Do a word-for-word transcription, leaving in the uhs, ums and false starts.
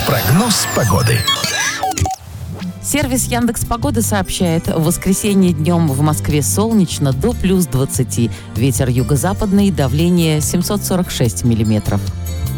Прогноз погоды. Сервис Яндекс Погоды сообщает, в воскресенье днем в Москве солнечно до плюс двадцати. Ветер юго-западный, давление семьсот сорок шесть миллиметров.